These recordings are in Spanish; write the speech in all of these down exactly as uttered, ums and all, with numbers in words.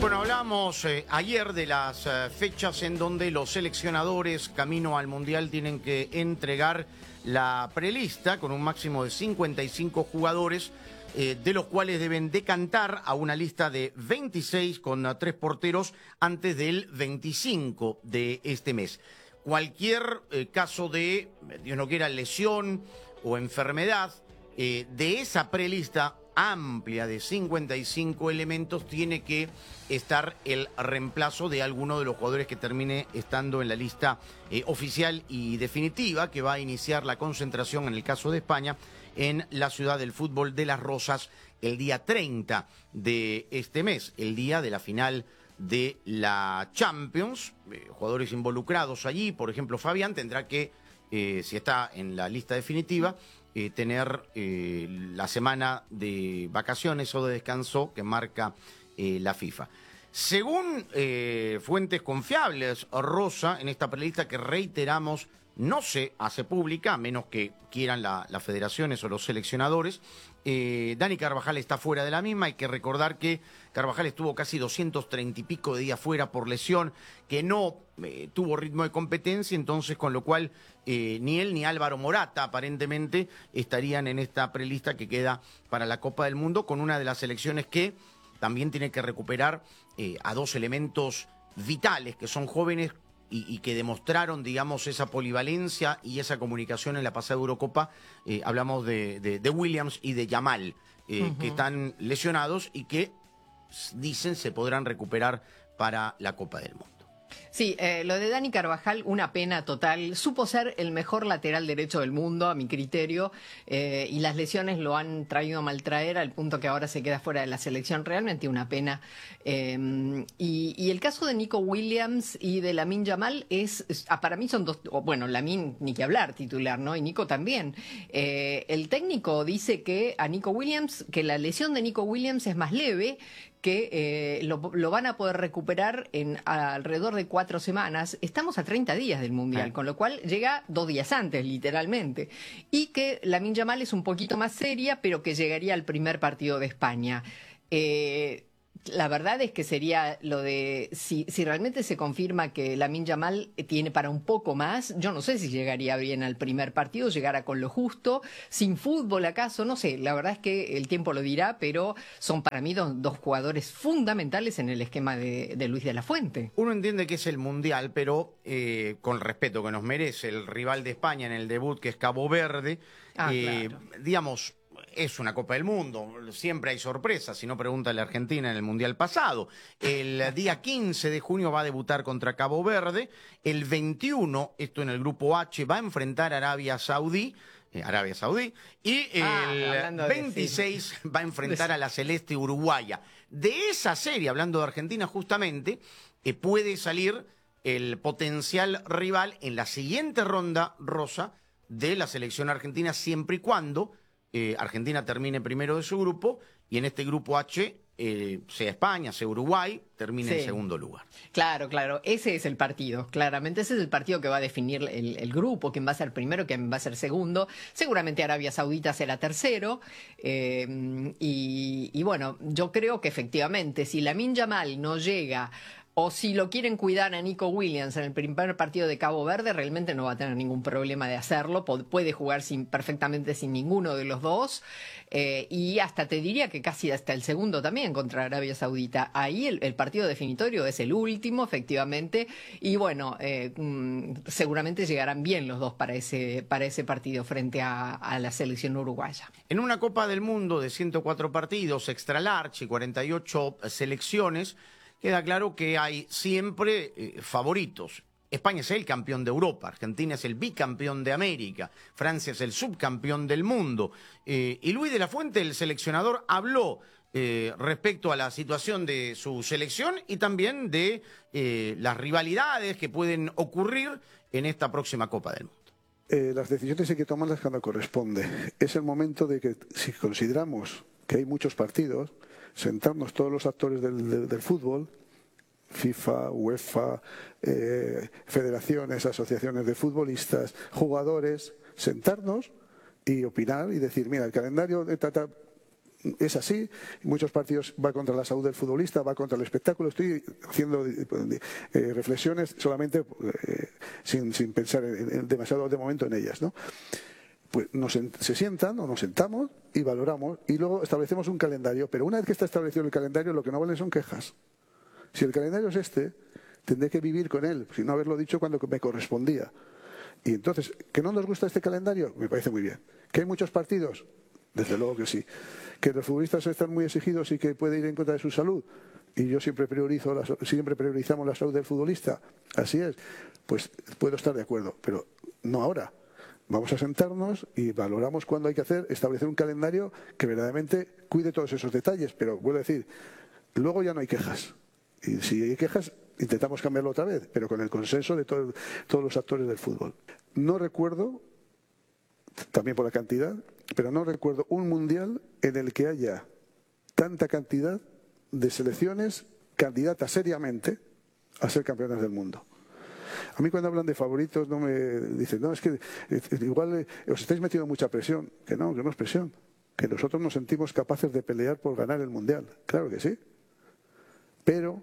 Bueno, hablamos eh, ayer de las eh, fechas en donde los seleccionadores camino al Mundial tienen que entregar la prelista con un máximo de cincuenta y cinco jugadores, eh, de los cuales deben decantar a una lista de veintiséis con uh, tres porteros antes del veinticinco de este mes. Cualquier eh, caso de, Dios no quiera, lesión o enfermedad eh, de esa prelista amplia de cincuenta y cinco elementos, tiene que estar el reemplazo de alguno de los jugadores que termine estando en la lista eh, oficial y definitiva, que va a iniciar la concentración, en el caso de España, en la ciudad del fútbol de Las Rozas el día treinta de este mes, el día de la final de la Champions. Eh, jugadores involucrados allí, por ejemplo, Fabián tendrá que, eh, si está en la lista definitiva, Eh, tener eh, la semana de vacaciones o de descanso que marca eh, la FIFA. Según eh, fuentes confiables, Rosa, en esta prelista que reiteramos no se hace pública, a menos que quieran la, las federaciones o los seleccionadores, eh, Dani Carvajal está fuera de la misma. Hay que recordar que Carvajal estuvo casi doscientos treinta y pico de días fuera por lesión, que no eh, tuvo ritmo de competencia, entonces con lo cual eh, ni él ni Álvaro Morata aparentemente estarían en esta prelista que queda para la Copa del Mundo, con una de las selecciones que también tiene que recuperar eh, a dos elementos vitales, que son jóvenes y, y que demostraron, digamos, esa polivalencia y esa comunicación en la pasada Eurocopa. Eh, hablamos de, de, de Williams y de Yamal, eh, uh-huh. que están lesionados y que dicen se podrán recuperar para la Copa del Mundo. Sí, eh, lo de Dani Carvajal, una pena total. Supo ser el mejor lateral derecho del mundo, a mi criterio, eh, y las lesiones lo han traído a maltraer al punto que ahora se queda fuera de la selección. Realmente una pena. Eh, y, y el caso de Nico Williams y de Lamine Yamal es, es para mí son dos, bueno, Lamine ni que hablar, titular, ¿no? Y Nico también. Eh, el técnico dice que a Nico Williams, que la lesión de Nico Williams es más leve, que eh, lo, lo van a poder recuperar en a, alrededor de cuatro semanas. Estamos a treinta días del Mundial, ah. con lo cual llega dos días antes, literalmente. Y que Lamine Yamal es un poquito más seria, pero que llegaría al primer partido de España. Eh... La verdad es que sería lo de, si, si realmente se confirma que Lamine Yamal tiene para un poco más, yo no sé si llegaría bien al primer partido, llegara con lo justo, sin fútbol acaso, no sé, la verdad es que el tiempo lo dirá, pero son para mí dos, dos jugadores fundamentales en el esquema de, de Luis de la Fuente. Uno entiende que es el Mundial, pero eh, con el respeto que nos merece el rival de España en el debut, que es Cabo Verde, ah, eh, claro. digamos... Es una Copa del Mundo, siempre hay sorpresas, si no pregúntale a Argentina en el Mundial pasado. El día quince de junio va a debutar contra Cabo Verde, el veintiuno, esto en el grupo H, va a enfrentar a Arabia Saudí, eh, Arabia Saudí, y el ah, veintiséis de... va a enfrentar a la Celeste Uruguaya. De esa serie, hablando de Argentina justamente, eh, puede salir el potencial rival en la siguiente ronda, Rosa, de la selección argentina, siempre y cuando Eh, Argentina termine primero de su grupo y en este grupo H, eh, sea España, sea Uruguay, termine sí. en segundo lugar. Claro, claro, ese es el partido, claramente ese es el partido que va a definir el, el grupo, quién va a ser primero, quién va a ser segundo. Seguramente Arabia Saudita será tercero, eh, y, y bueno, yo creo que efectivamente si Lamine Yamal no llega, o si lo quieren cuidar a Nico Williams en el primer partido de Cabo Verde, realmente no va a tener ningún problema de hacerlo. Puede jugar sin, perfectamente sin ninguno de los dos. Eh, y hasta te diría que casi hasta el segundo también contra Arabia Saudita. Ahí el, el partido definitorio es el último, efectivamente. Y bueno, eh, seguramente llegarán bien los dos para ese, para ese partido frente a, a la selección uruguaya. En una Copa del Mundo de ciento cuatro partidos, extra large y cuarenta y ocho selecciones, queda claro que hay siempre eh, favoritos. España es el campeón de Europa, Argentina es el bicampeón de América, Francia es el subcampeón del mundo. Eh, y Luis de la Fuente, el seleccionador, habló eh, respecto a la situación de su selección y también de eh, las rivalidades que pueden ocurrir en esta próxima Copa del Mundo. Eh, las decisiones hay que tomarlas cuando corresponde. Es el momento de que, si consideramos que hay muchos partidos, sentarnos todos los actores del, del, del fútbol, FIFA, UEFA, eh, federaciones, asociaciones de futbolistas, jugadores, sentarnos y opinar y decir, mira, el calendario de Tata es así. Muchos partidos va contra la salud del futbolista, va contra el espectáculo. Estoy haciendo eh, reflexiones solamente eh, sin, sin pensar en, en demasiado de momento en ellas, ¿no? Pues nos, se sientan o nos sentamos y valoramos y luego establecemos un calendario. Pero una vez que está establecido el calendario, lo que no valen son quejas. Si el calendario es este, tendré que vivir con él, sin no haberlo dicho cuando me correspondía. Y entonces, ¿que no nos gusta este calendario? Me parece muy bien. ¿Que hay muchos partidos? Desde luego que sí. ¿Que los futbolistas están muy exigidos y que puede ir en contra de su salud? Y yo siempre priorizo la, siempre priorizamos la salud del futbolista. Así es. Pues puedo estar de acuerdo, pero no ahora. Vamos a sentarnos y valoramos cuándo hay que hacer, establecer un calendario que verdaderamente cuide todos esos detalles. Pero vuelvo a decir, luego ya no hay quejas. Y si hay quejas, intentamos cambiarlo otra vez, pero con el consenso de todo, todos los actores del fútbol. No recuerdo, también por la cantidad, pero no recuerdo un mundial en el que haya tanta cantidad de selecciones candidatas seriamente a ser campeonas del mundo. A mí cuando hablan de favoritos no me dicen, no, es que igual eh, os estáis metiendo mucha presión. Que no, que no es presión. Que nosotros nos sentimos capaces de pelear por ganar el mundial. Claro que sí. Pero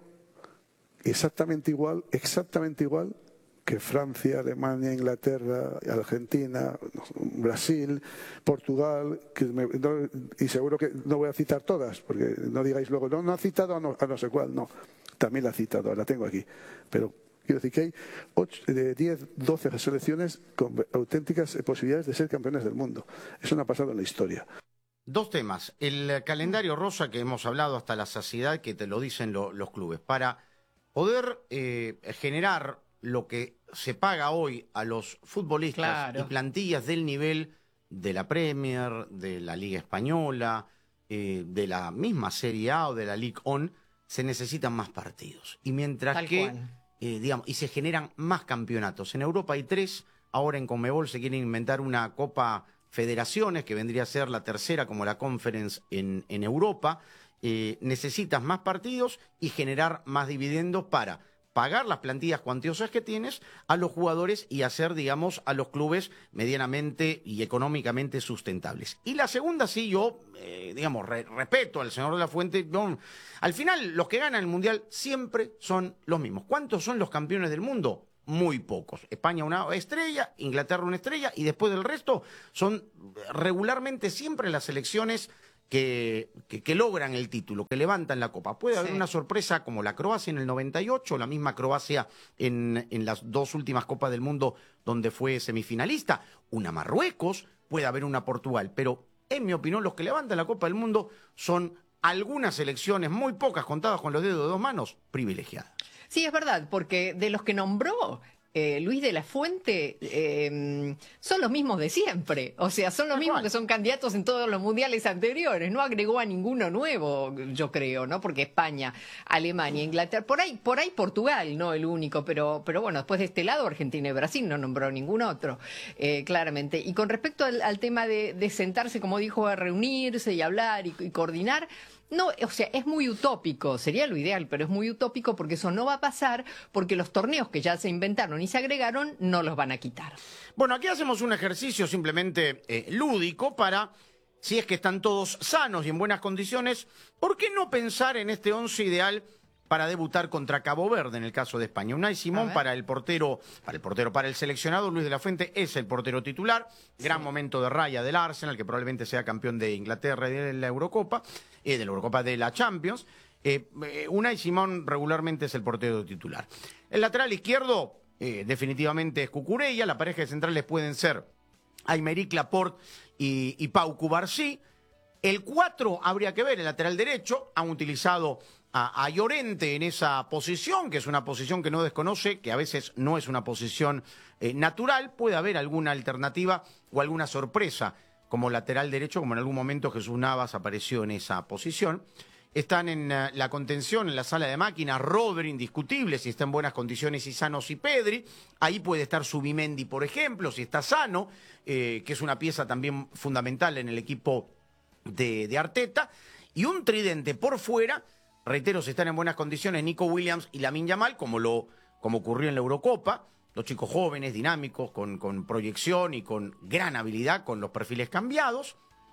exactamente igual, exactamente igual que Francia, Alemania, Inglaterra, Argentina, Brasil, Portugal, que me, no, y seguro que no voy a citar todas, porque no digáis luego, no, no ha citado a no, a no sé cuál, no, también la ha citado, la tengo aquí, pero quiero decir que hay ocho, de diez, doce selecciones con auténticas posibilidades de ser campeones del mundo. Eso no ha pasado en la historia. Dos temas. El calendario rosa que hemos hablado hasta la saciedad, que te lo dicen lo, los clubes. Para poder eh, generar lo que se paga hoy a los futbolistas claro. y plantillas del nivel de la Premier, de la Liga Española, eh, de la misma Serie A o de la Ligue uno, se necesitan más partidos. Y mientras Tal que, cual. eh, digamos, y se generan más campeonatos. En Europa hay tres, ahora en Conmebol se quieren inventar una Copa Federaciones, que vendría a ser la tercera como la Conference en, en Europa. Eh, necesitas más partidos y generar más dividendos para pagar las plantillas cuantiosas que tienes a los jugadores y hacer, digamos, a los clubes medianamente y económicamente sustentables. Y la segunda, sí, yo, eh, digamos, re respeto al señor de la Fuente. No, al final, los que ganan el Mundial siempre son los mismos. ¿Cuántos son los campeones del mundo? Muy pocos. España una estrella, Inglaterra una estrella, y después del resto son regularmente siempre las selecciones que, que, que logran el título, que levantan la copa. Puede haber sí. una sorpresa como la Croacia en el noventa y ocho, la misma Croacia en, en las dos últimas Copas del Mundo donde fue semifinalista, una Marruecos, puede haber una Portugal, pero en mi opinión los que levantan la Copa del Mundo son algunas selecciones, muy pocas, contadas con los dedos de dos manos, privilegiadas. Sí, es verdad, porque de los que nombró eh, Luis de la Fuente eh, son los mismos de siempre. O sea, son los mismos que son candidatos en todos los mundiales anteriores. No agregó a ninguno nuevo, yo creo, ¿no? Porque España, Alemania, Inglaterra, por ahí, por ahí Portugal, no el único, pero, pero bueno, después de este lado Argentina y Brasil no nombró ningún otro, eh, claramente. Y con respecto al, al tema de, de sentarse, como dijo, a reunirse y hablar y, y coordinar. No, o sea, es muy utópico, sería lo ideal, pero es muy utópico porque eso no va a pasar, porque los torneos que ya se inventaron y se agregaron no los van a quitar. Bueno, aquí hacemos un ejercicio simplemente eh, lúdico para, si es que están todos sanos y en buenas condiciones, ¿por qué no pensar en este once ideal para debutar contra Cabo Verde en el caso de España? Unai Simón para el portero, para el portero, para el seleccionado, Luis de la Fuente es el portero titular, gran sí. momento de raya del Arsenal, que probablemente sea campeón de Inglaterra y de la Eurocopa, eh, de la Eurocopa de la Champions. Eh, eh, Unai Simón regularmente es el portero titular. El lateral izquierdo, eh, definitivamente es Cucurella, la pareja de centrales pueden ser Aymeric Laporte y, y Pau Cubarsí. El cuatro habría que ver, el lateral derecho, han utilizado a, a Llorente en esa posición, que es una posición que no desconoce, que a veces no es una posición eh, natural. Puede haber alguna alternativa o alguna sorpresa como lateral derecho, como en algún momento Jesús Navas apareció en esa posición. Están en uh, la contención, en la sala de máquinas, Rodri, indiscutible, si está en buenas condiciones y sano, si Pedri. Ahí puede estar Subimendi, por ejemplo, si está sano, eh, que es una pieza también fundamental en el equipo de, de Arteta. Y un tridente por fuera, reitero, si están en buenas condiciones, Nico Williams y Lamine Yamal, como, lo, como ocurrió en la Eurocopa. Los chicos jóvenes, dinámicos, con, con proyección y con gran habilidad, con los perfiles cambiados.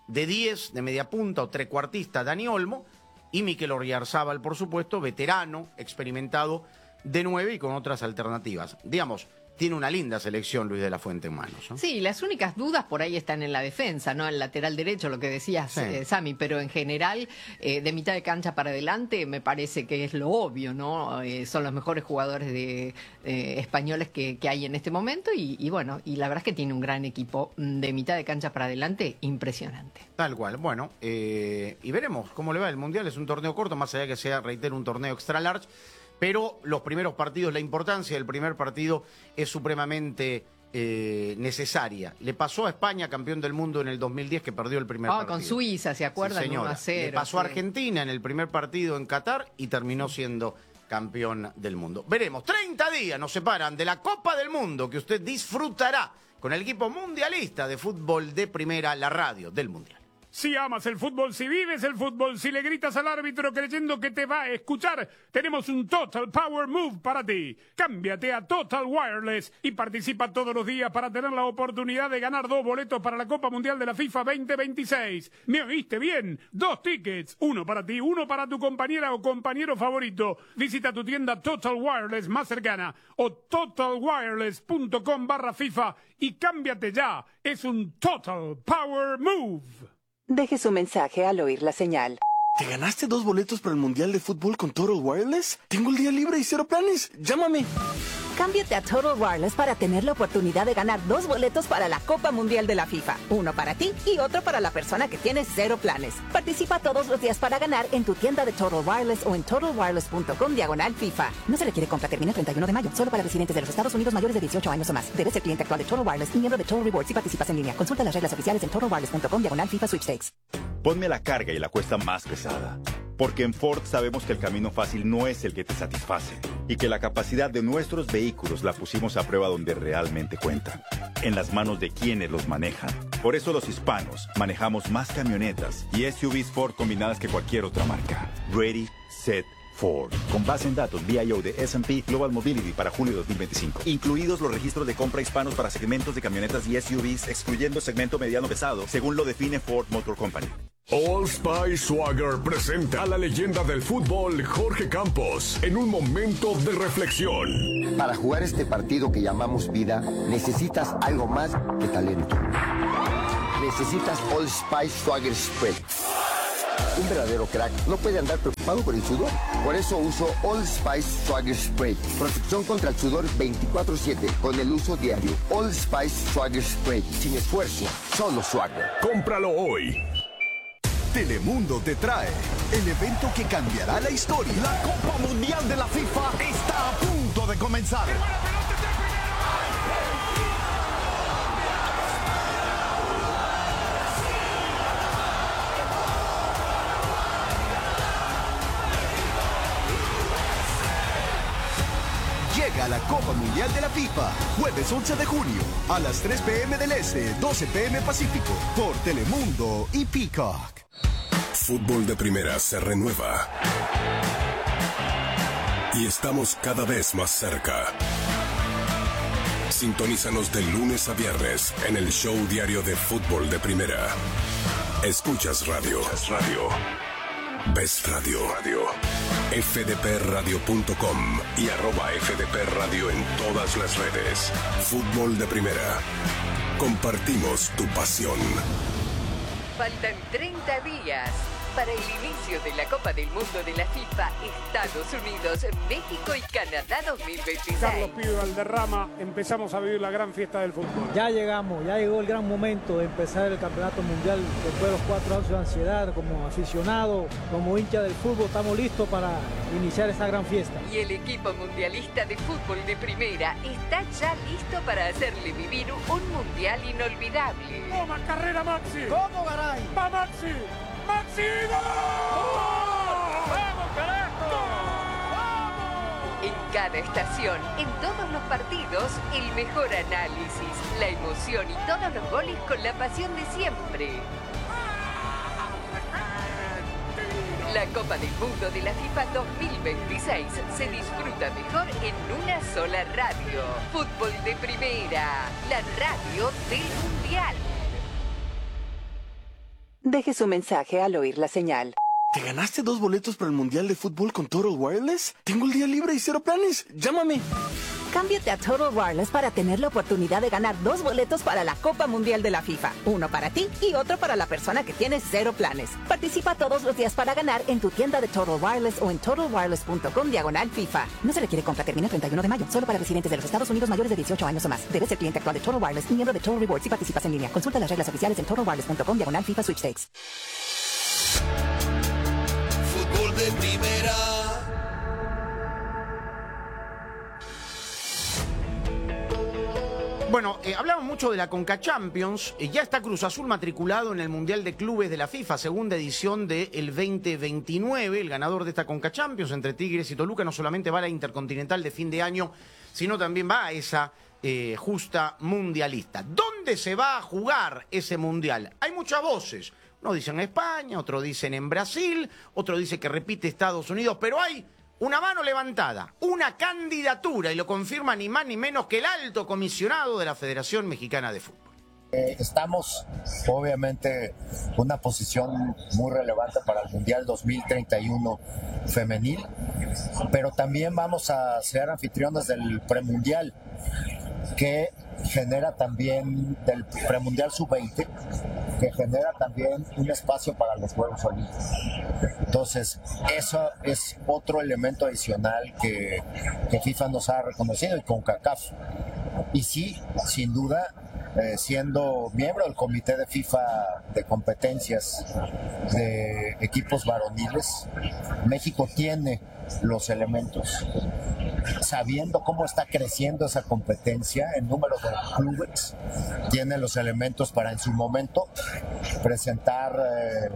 de diez, de media punta o trecuartista Dani Olmo, y Mikel Oyarzabal, por supuesto, veterano, experimentado, de nueve y con otras alternativas. Digamos, tiene una linda selección Luis de la Fuente en manos, ¿no? Sí, las únicas dudas por ahí están en la defensa, ¿no? El lateral derecho, lo que decías, sí. eh, Sami, pero en general, eh, de mitad de cancha para adelante, me parece que es lo obvio, ¿no? Eh, son los mejores jugadores de eh, españoles que, que hay en este momento y, y bueno, y la verdad es que tiene un gran equipo de mitad de cancha para adelante, impresionante. Tal cual, bueno, eh, y veremos cómo le va. El Mundial es un torneo corto, más allá de que sea, reitero, un torneo extra large. Pero los primeros partidos, la importancia del primer partido es supremamente eh, necesaria. Le pasó a España, campeón del mundo en el dos mil diez, que perdió el primer oh, partido. Con Suiza, ¿se acuerdan? Sí, señora. uno a cero, Le pasó sí. a Argentina en el primer partido en Qatar y terminó siendo campeón del mundo. Veremos, treinta días nos separan de la Copa del Mundo que usted disfrutará con el equipo mundialista de fútbol de primera, la radio del Mundial. Si amas el fútbol, si vives el fútbol, si le gritas al árbitro creyendo que te va a escuchar, tenemos un Total Power Move para ti. Cámbiate a Total Wireless y participa todos los días para tener la oportunidad de ganar dos boletos para la Copa Mundial de la FIFA veinte veintiséis. ¿Me oíste bien? Dos tickets, uno para ti, uno para tu compañera o compañero favorito. Visita tu tienda Total Wireless más cercana o totalwireless.com barra FIFA y cámbiate ya. Es un Total Power Move. Deje su mensaje al oír la señal. ¿Te ganaste dos boletos para el Mundial de Fútbol con Total Wireless? Tengo el día libre y cero planes. Llámame. Cámbiate a Total Wireless para tener la oportunidad de ganar dos boletos para la Copa Mundial de la FIFA. Uno para ti y otro para la persona que tiene cero planes. Participa todos los días para ganar en tu tienda de Total Wireless o en totalwireless.com diagonal FIFA. No se requiere compra. Termina el treinta y uno de mayo. Solo para residentes de los Estados Unidos mayores de dieciocho años o más. Debes ser cliente actual de Total Wireless y miembro de Total Rewards si participas en línea. Consulta las reglas oficiales en totalwireless.com diagonal FIFA Sweepstakes. Ponme la carga y la cuesta más pesada. Porque en Ford sabemos que el camino fácil no es el que te satisface y que la capacidad de nuestros vehículos la pusimos a prueba donde realmente cuenta, en las manos de quienes los manejan. Por eso los hispanos manejamos más camionetas y S U Vs Ford combinadas que cualquier otra marca. Ready, Set, Ford. Con base en datos V I O de S and P Global Mobility para julio de dos mil veinticinco. Incluidos los registros de compra hispanos para segmentos de camionetas y S U Vs, excluyendo segmento mediano pesado, según lo define Ford Motor Company. Old Spice Swagger presenta a la leyenda del fútbol Jorge Campos en un momento de reflexión. Para jugar este partido que llamamos vida, necesitas algo más que talento. Necesitas Old Spice Swagger Spray. Un verdadero crack no puede andar preocupado por el sudor. Por eso uso Old Spice Swagger Spray. Protección contra el sudor veinticuatro siete con el uso diario. Old Spice Swagger Spray. Sin esfuerzo, solo Swagger. Cómpralo hoy. Telemundo te trae el evento que cambiará la historia. La Copa Mundial de la FIFA está a punto de comenzar. Llega la Copa Mundial de la FIFA, jueves once de junio, a las tres p m del Este, doce p m Pacífico, por Telemundo y Peacock. Fútbol de primera se renueva. Y estamos cada vez más cerca. Sintonízanos de lunes a viernes en el show diario de Fútbol de Primera. Escuchas radio. Escuchas radio. Ves radio. Radio. f d p radio punto com y arroba F D P Radio en todas las redes. Fútbol de Primera. Compartimos tu pasión. Faltan treinta días para el inicio de la Copa del Mundo de la FIFA, Estados Unidos, México y Canadá dos mil veintiséis. Carlos Pío Valderrama, empezamos a vivir la gran fiesta del fútbol. Ya llegamos, ya llegó el gran momento de empezar el campeonato mundial después de los cuatro años de ansiedad. Como aficionado, como hincha del fútbol, estamos listos para iniciar esa gran fiesta. Y el equipo mundialista de fútbol de primera está ya listo para hacerle vivir un mundial inolvidable. ¡Toma, carrera Maxi! ¿Cómo, garay? ¡Va Maxi! ¡Maxi! ¡Vamos, carajo! ¡Vamos! En cada estación, en todos los partidos, el mejor análisis, la emoción y todos los goles con la pasión de siempre. La Copa del Mundo de la FIFA dos mil veintiséis se disfruta mejor en una sola radio. Fútbol de Primera, la radio del Mundial. Deje su mensaje al oír la señal. ¿Te ganaste dos boletos para el Mundial de Fútbol con Total Wireless? Tengo el día libre y cero planes. Llámame. Cámbiate a Total Wireless para tener la oportunidad de ganar dos boletos para la Copa Mundial de la FIFA. Uno para ti y otro para la persona que tiene cero planes. Participa todos los días para ganar en tu tienda de Total Wireless o en total wireless punto com diagonal FIFA. No se requiere compra, termina el treinta y uno de mayo. Solo para residentes de los Estados Unidos mayores de dieciocho años o más. Debes ser cliente actual de Total Wireless y miembro de Total Rewards si participas en línea. Consulta las reglas oficiales en total wireless punto com diagonal FIFA Sweepstakes. Fútbol de primera. Bueno, eh, hablamos mucho de la Conca Champions. Eh, ya está Cruz Azul matriculado en el Mundial de Clubes de la FIFA, segunda edición del veinte veintinueve. El ganador de esta Conca Champions entre Tigres y Toluca no solamente va a la Intercontinental de fin de año, sino también va a esa eh, justa mundialista. ¿Dónde se va a jugar ese Mundial? Hay muchas voces. Unos dicen España, otros dicen en Brasil, otro dice que repite Estados Unidos, pero hay una mano levantada, una candidatura, y lo confirma ni más ni menos que el alto comisionado de la Federación Mexicana de Fútbol. Eh, estamos, obviamente, en una posición muy relevante para el Mundial dos mil treinta y uno femenil, pero también vamos a ser anfitriones del premundial, que genera también, del premundial sub veinte, que genera también un espacio para los Juegos Olímpicos. Entonces, eso es otro elemento adicional que, que FIFA nos ha reconocido, y CONCACAF. Y sí, sin duda, eh, siendo miembro del comité de FIFA de competencias de equipos varoniles, México tiene los elementos, sabiendo cómo está creciendo esa competencia en número de clubes, tiene los elementos para en su momento presentar eh,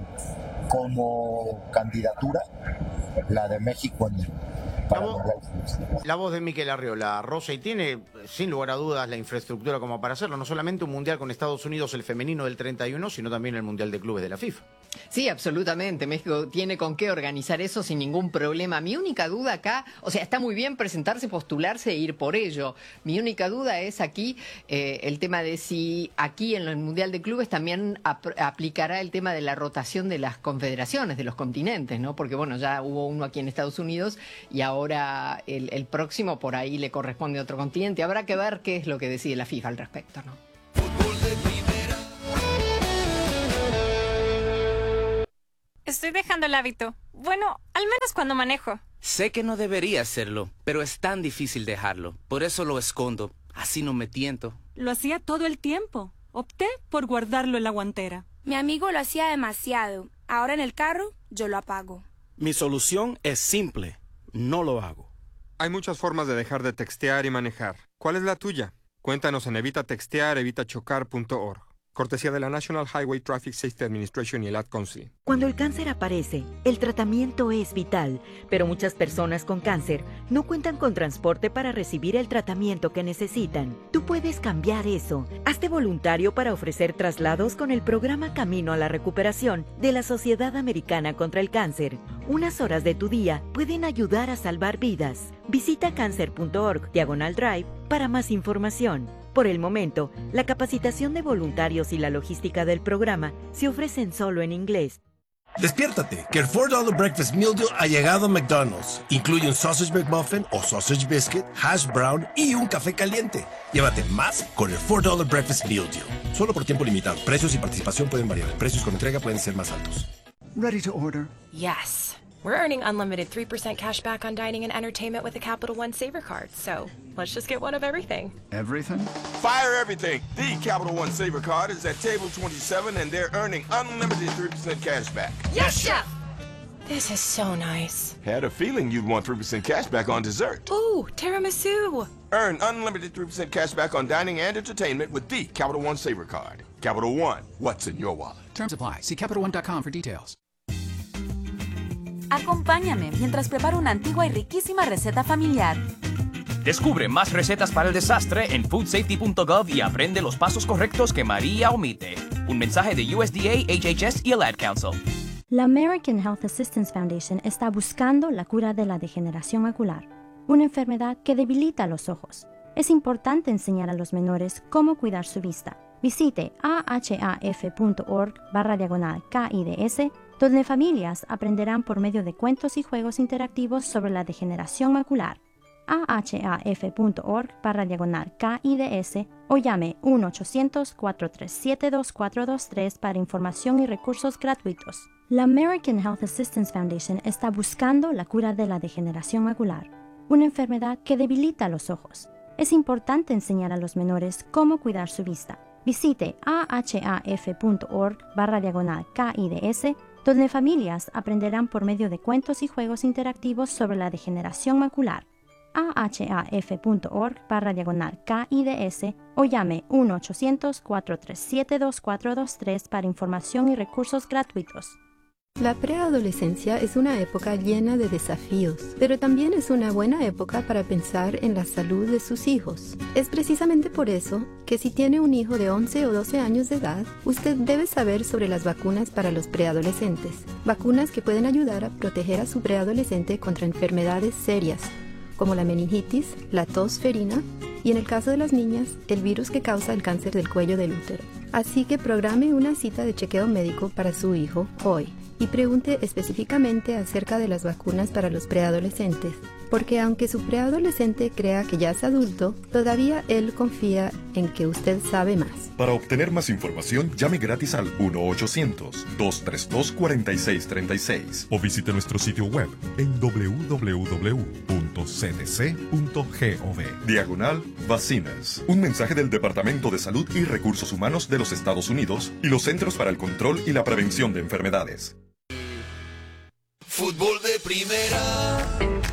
como candidatura la de México en La voz, la voz de Mikel Arriola, Rosa, y tiene sin lugar a dudas la infraestructura como para hacerlo, no solamente un mundial con Estados Unidos, el femenino del treinta y uno, sino también el Mundial de Clubes de la FIFA. Sí, absolutamente. México tiene con qué organizar eso sin ningún problema. Mi única duda acá, o sea, está muy bien presentarse, postularse e ir por ello. Mi única duda es aquí eh, el tema de si aquí en el Mundial de Clubes también ap aplicará el tema de la rotación de las confederaciones, de los continentes, ¿no? Porque, bueno, ya hubo uno aquí en Estados Unidos y ahora el, el próximo por ahí le corresponde a otro continente. Habrá que ver qué es lo que decide la FIFA al respecto, ¿no? Estoy dejando el hábito. Bueno, al menos cuando manejo. Sé que no debería hacerlo, pero es tan difícil dejarlo. Por eso lo escondo. Así no me tiento. Lo hacía todo el tiempo. Opté por guardarlo en la guantera. Mi amigo lo hacía demasiado. Ahora en el carro, yo lo apago. Mi solución es simple. No lo hago. Hay muchas formas de dejar de textear y manejar. ¿Cuál es la tuya? Cuéntanos en evita textear evita chocar punto org. Cortesía de la National Highway Traffic Safety Administration y el Ad Council. Cuando el cáncer aparece, el tratamiento es vital, pero muchas personas con cáncer no cuentan con transporte para recibir el tratamiento que necesitan. Tú puedes cambiar eso. Hazte voluntario para ofrecer traslados con el programa Camino a la Recuperación de la Sociedad Americana contra el Cáncer. Unas horas de tu día pueden ayudar a salvar vidas. Visita cáncer punto org diagonal drive para más información. Por el momento, la capacitación de voluntarios y la logística del programa se ofrecen solo en inglés. Despiértate, que el cuatro dólares Breakfast Meal Deal ha llegado a McDonald's. Incluye un Sausage McMuffin o Sausage Biscuit, Hash Brown y un café caliente. Llévate más con el cuatro dólares Breakfast Meal Deal. Solo por tiempo limitado. Precios y participación pueden variar. Precios con entrega pueden ser más altos. Ready to order? Yes. We're earning unlimited three percent cash back on dining and entertainment with a Capital One Saver card. So let's just get one of everything. Everything? Fire everything. The Capital One Saver card is at table twenty-seven and they're earning unlimited three percent cash back. Yes, Chef! This is so nice. Had a feeling you'd want three percent cash back on dessert. Ooh, tiramisu. Earn unlimited three percent cash back on dining and entertainment with the Capital One Saver card. Capital One, what's in your wallet? Terms apply. See Capital One dot com for details. Acompáñame mientras preparo una antigua y riquísima receta familiar. Descubre más recetas para el desastre en food safety punto gov y aprende los pasos correctos que María omite. Un mensaje de U S D A, H H S y el Ad Council. La American Health Assistance Foundation está buscando la cura de la degeneración macular, una enfermedad que debilita los ojos. Es importante enseñar a los menores cómo cuidar su vista. Visite ahaf.org barra diagonal KIDS, donde familias aprenderán por medio de cuentos y juegos interactivos sobre la degeneración macular. ahaf.org barra diagonal KIDS o llame uno ochocientos, cuatro tres siete, dos cuatro dos tres para información y recursos gratuitos. La American Health Assistance Foundation está buscando la cura de la degeneración macular, una enfermedad que debilita los ojos. Es importante enseñar a los menores cómo cuidar su vista. Visite ahaf.org barra diagonal KIDS, donde familias aprenderán por medio de cuentos y juegos interactivos sobre la degeneración macular. ahaf.org barra diagonal KIDS o llame uno ochocientos, cuatro tres siete, dos cuatro dos tres para información y recursos gratuitos. La preadolescencia es una época llena de desafíos, pero también es una buena época para pensar en la salud de sus hijos. Es precisamente por eso que si tiene un hijo de once o doce años de edad, usted debe saber sobre las vacunas para los preadolescentes. Vacunas que pueden ayudar a proteger a su preadolescente contra enfermedades serias, como la meningitis, la tos ferina y, en el caso de las niñas, el virus que causa el cáncer del cuello del útero. Así que programe una cita de chequeo médico para su hijo hoy y pregunte específicamente acerca de las vacunas para los preadolescentes, porque aunque su preadolescente crea que ya es adulto, todavía él confía en que usted sabe más. Para obtener más información, llame gratis al uno ochocientos, dos tres dos, cuatro seis tres seis o visite nuestro sitio web en doble u doble u doble u punto c d c punto gov. Diagonal Vacinas. Un mensaje del Departamento de Salud y Recursos Humanos de los Estados Unidos y los Centros para el Control y la Prevención de Enfermedades. Fútbol de primera.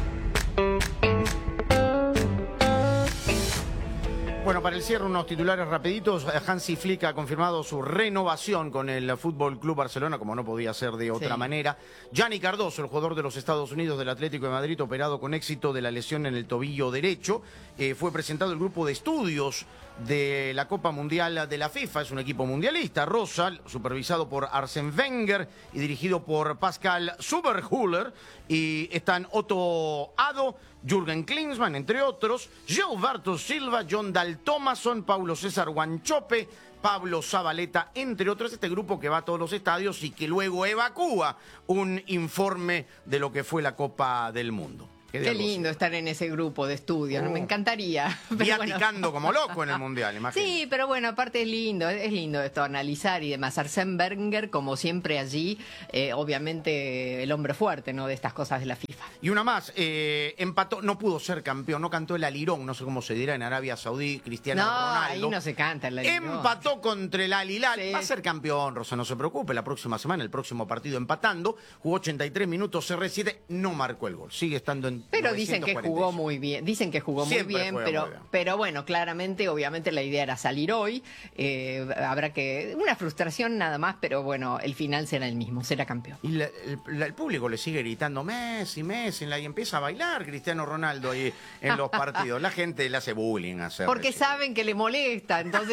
Bueno, para el cierre unos titulares rapiditos. Hansi Flick ha confirmado su renovación con el Fútbol Club Barcelona, como no podía ser de otra sí. manera. Gianni Cardoso, el jugador de los Estados Unidos del Atlético de Madrid, operado con éxito de la lesión en el tobillo derecho, eh, fue presentado el grupo de estudios de la Copa Mundial de la FIFA. Es un equipo mundialista, rosa, supervisado por Arsène Wenger y dirigido por Pascal Zuberhüller. Y están Otto Addo, Jürgen Klinsmann, entre otros, Gilberto Silva, John Dal Thomason, Paulo César Guanchope, Pablo Zabaleta, entre otros. Este grupo que va a todos los estadios y que luego evacúa un informe de lo que fue la Copa del Mundo. Qué, Qué lindo estar en ese grupo de estudios, oh. me encantaría. Viaticando bueno. como loco en el Mundial, imagínate. Sí, pero bueno, aparte es lindo, es lindo esto, analizar y demás. Arsène Wenger, como siempre allí, eh, obviamente el hombre fuerte, ¿no?, de estas cosas de la FIFA. Y una más, eh, empató, no pudo ser campeón, no cantó el alirón, no sé cómo se dirá en Arabia Saudí, Cristiano no, Ronaldo. ahí no se canta el alirón. Empató contra el Al Hilal, sí. va a ser campeón, Rosa, no se preocupe, la próxima semana, el próximo partido empatando, jugó ochenta y tres minutos, C R siete, no marcó el gol, sigue estando en Pero dicen que jugó muy bien, dicen que jugó muy bien, pero, muy bien. pero bueno, claramente, obviamente la idea era salir hoy, eh, habrá que, una frustración nada más, pero bueno, el final será el mismo, será campeón. Y la, el, el público le sigue gritando Messi, Messi, y empieza a bailar Cristiano Ronaldo ahí en los partidos, la gente le hace bullying a hacer. Porque saben que le molesta, entonces,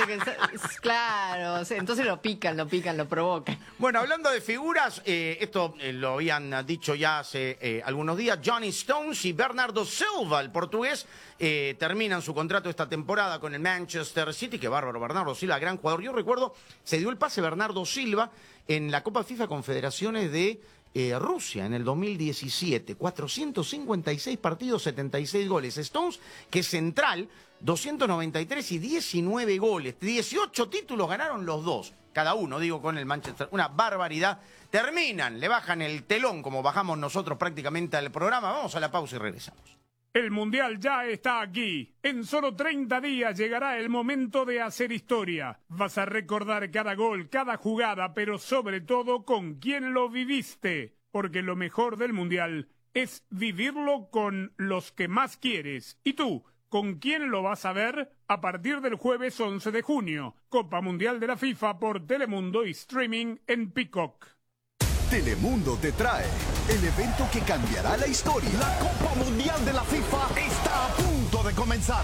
claro, entonces lo pican, lo pican, lo provocan. Bueno, hablando de figuras, eh, esto eh, lo habían dicho ya hace eh, algunos días, Johnny Stones y Bernardo Silva, el portugués, eh, terminan su contrato esta temporada con el Manchester City. Qué bárbaro, Bernardo Silva, gran jugador. Yo recuerdo, se dio el pase Bernardo Silva en la Copa FIFA Confederaciones de eh, Rusia en el dos mil diecisiete. cuatrocientos cincuenta y seis partidos, setenta y seis goles. Stones, que es central, doscientos noventa y tres y diecinueve goles. dieciocho títulos ganaron los dos, cada uno, digo, con el Manchester. Una barbaridad. Terminan, le bajan el telón, como bajamos nosotros prácticamente al programa. Vamos a la pausa y regresamos. El Mundial ya está aquí. En solo treinta días llegará el momento de hacer historia. Vas a recordar cada gol, cada jugada, pero sobre todo con quién lo viviste. Porque lo mejor del Mundial es vivirlo con los que más quieres. ¿Y tú? ¿Con quién lo vas a ver? A partir del jueves once de junio. Copa Mundial de la FIFA por Telemundo y streaming en Peacock. Telemundo te trae el evento que cambiará la historia. La Copa Mundial de la FIFA está a punto de comenzar.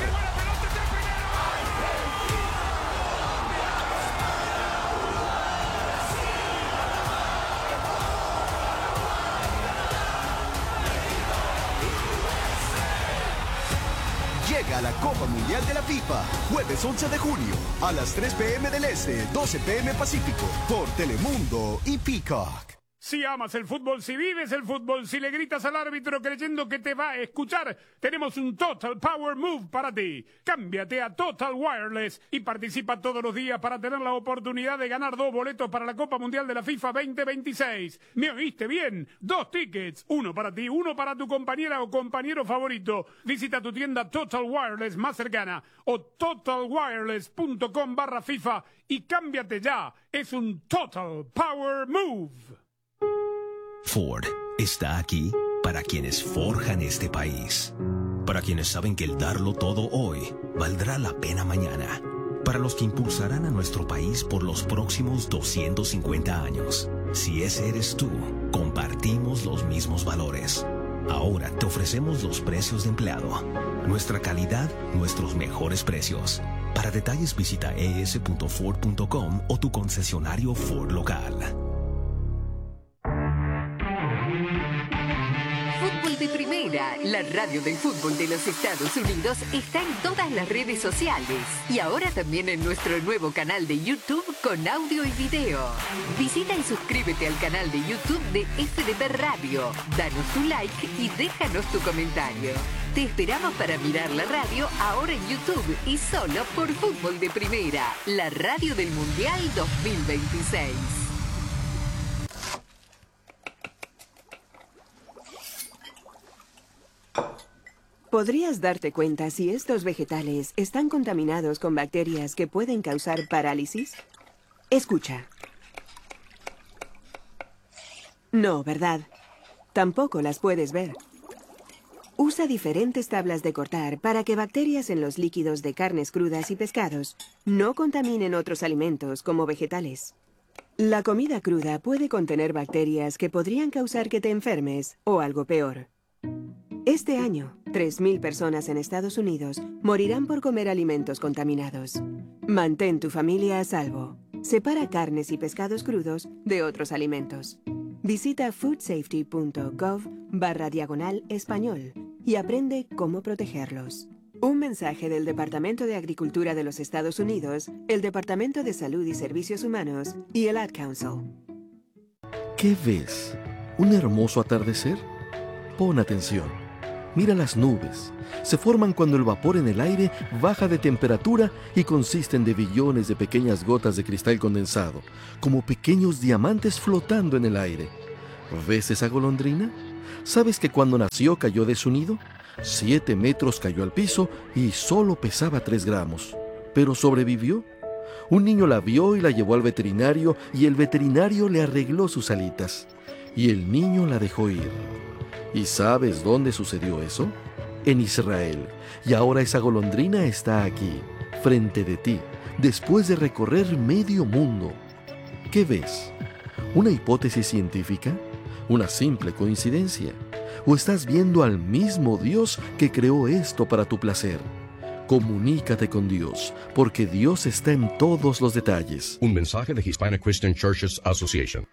Llega la Copa Mundial de la FIFA, jueves once de junio, a las tres pe eme del Este, doce pe eme Pacífico, por Telemundo y Peacock. Si amas el fútbol, si vives el fútbol, si le gritas al árbitro creyendo que te va a escuchar, tenemos un Total Power Move para ti. Cámbiate a Total Wireless y participa todos los días para tener la oportunidad de ganar dos boletos para la Copa Mundial de la FIFA veinte veintiséis. ¿Me oíste bien? Dos tickets, uno para ti, uno para tu compañera o compañero favorito. Visita tu tienda Total Wireless más cercana o totalwireless.com barra FIFA y cámbiate ya. Es un Total Power Move. Ford está aquí para quienes forjan este país, para quienes saben que el darlo todo hoy valdrá la pena mañana, para los que impulsarán a nuestro país por los próximos doscientos cincuenta años. Si ese eres tú, compartimos los mismos valores. Ahora te ofrecemos los precios de empleado, nuestra calidad, nuestros mejores precios. Para detalles visita e ese punto ford punto com o tu concesionario Ford local. Fútbol de Primera, la radio del fútbol de los Estados Unidos, está en todas las redes sociales y ahora también en nuestro nuevo canal de YouTube con audio y video. Visita y suscríbete al canal de YouTube de F D P Radio, danos tu like y déjanos tu comentario. Te esperamos para mirar la radio ahora en YouTube y solo por Fútbol de Primera, la radio del Mundial dos mil veintiséis. ¿Podrías darte cuenta si estos vegetales están contaminados con bacterias que pueden causar parálisis? Escucha. No, ¿verdad? Tampoco las puedes ver. Usa diferentes tablas de cortar para que bacterias en los líquidos de carnes crudas y pescados no contaminen otros alimentos como vegetales. La comida cruda puede contener bacterias que podrían causar que te enfermes o algo peor. Este año, tres mil personas en Estados Unidos morirán por comer alimentos contaminados. Mantén tu familia a salvo. Separa carnes y pescados crudos de otros alimentos. Visita foodsafety.gov barra diagonal español y aprende cómo protegerlos. Un mensaje del Departamento de Agricultura de los Estados Unidos, el Departamento de Salud y Servicios Humanos y el Ad Council. ¿Qué ves? ¿Un hermoso atardecer? Pon atención. Mira las nubes. Se forman cuando el vapor en el aire baja de temperatura y consisten de billones de pequeñas gotas de cristal condensado, como pequeños diamantes flotando en el aire. ¿Ves esa golondrina? ¿Sabes que cuando nació cayó de su nido? Siete metros cayó al piso y solo pesaba tres gramos. ¿Pero sobrevivió? Un niño la vio y la llevó al veterinario y el veterinario le arregló sus alitas. Y el niño la dejó ir. ¿Y sabes dónde sucedió eso? En Israel. Y ahora esa golondrina está aquí, frente de ti, después de recorrer medio mundo. ¿Qué ves? ¿Una hipótesis científica? ¿Una simple coincidencia? ¿O estás viendo al mismo Dios que creó esto para tu placer? Comunícate con Dios, porque Dios está en todos los detalles. Un mensaje de Hispanic Christian Churches Association.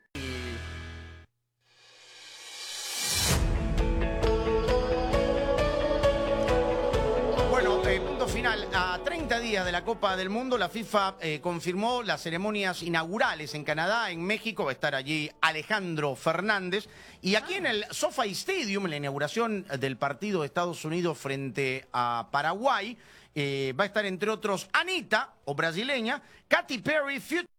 De la Copa del Mundo, la FIFA eh, confirmó las ceremonias inaugurales en Canadá, en México va a estar allí Alejandro Fernández, y aquí en el SoFi Stadium, en la inauguración del partido de Estados Unidos frente a Paraguay, eh, va a estar entre otros Anita, o brasileña, Katy Perry, Future